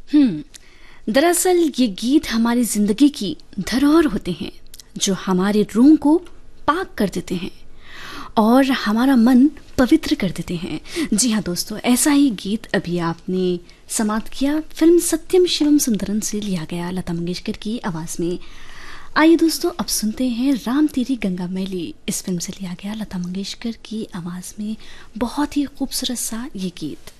दरअसल ये गीत हमारी जिंदगी की धरोहर होते हैं जो हमारे रूह को पाक कर देते हैं और हमारा मन पवित्र कर देते हैं। जी हाँ दोस्तों, ऐसा ही गीत अभी आपने समाप्त किया फिल्म सत्यम शिवम सुंदरन से लिया गया लता मंगेशकर की आवाज़ में। आइए दोस्तों, अब सुनते हैं राम तेरी गंगा मैली। इस फिल्म से लिया गया लता मंगेशकर की आवाज़ में बहुत ही खूबसूरत सा ये गीत।